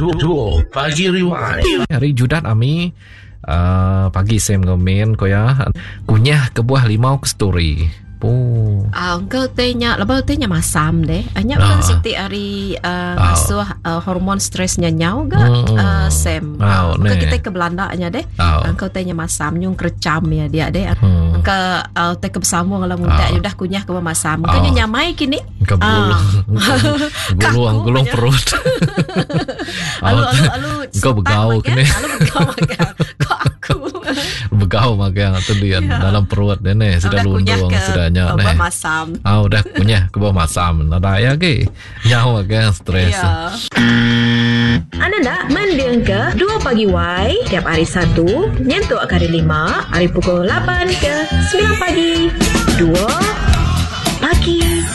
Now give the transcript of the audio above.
Duo Pagi Rewind. Hari Judat Ami pagi Sam komen ko ya kunyah ke buah limau kasturi. Engkau tanya lepas tanya masam deh. Hanya kan siti hari ngasuh hormon stresnya nyau ga Sam. Engkau kita ke Belanda nya deh. Engkau tanya masam nyung kercam ya dia deh. Engkau te ke bersama kalau muda udah kunyah ke masam. Engkau nyamai kini. Engkau gulung perut. Alu engkau begau kini. Alu begau makan. Kok aku begau makan tu dia dalam perut dene sudah lundung sudah nyak nih. Masam. Udah kunyah ke bawah masam. Ada ya ke? Nyawa ke stres. Anda nak mendengar ke 2 Pagi Y tiap hari Sabtu nyentuh hari 5 hari pukul 8 ke 9 pagi. 2 Pagi